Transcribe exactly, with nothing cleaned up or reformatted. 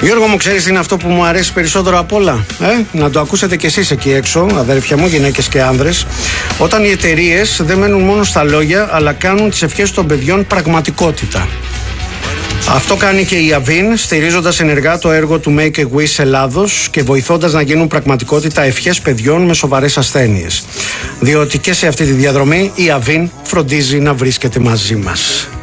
Γιώργο μου, ξέρεις τι είναι αυτό που μου αρέσει περισσότερο απ' όλα? Ε? Να το ακούσετε κι εσείς εκεί έξω, αδέρφια μου, γυναίκες και άνδρες. Όταν οι εταιρείες δεν μένουν μόνο στα λόγια, αλλά κάνουν τις ευχές των παιδιών πραγματικότητα. Αυτό κάνει και η Avin, στηρίζοντας ενεργά το έργο του Make a Wish Ελλάδος και βοηθώντας να γίνουν πραγματικότητα ευχές παιδιών με σοβαρές ασθένειες. Διότι και σε αυτή τη διαδρομή η Avin φροντίζει να βρίσκεται μαζί μας.